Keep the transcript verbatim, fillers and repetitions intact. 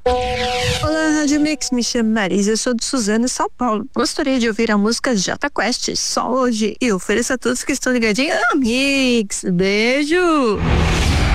Olá, Rádio Mix, me chamo Marisa, eu sou de Suzano, São Paulo. Gostaria de ouvir a música Jota Quest, só hoje, e ofereço a todos que estão ligadinhos na Mix. Beijo!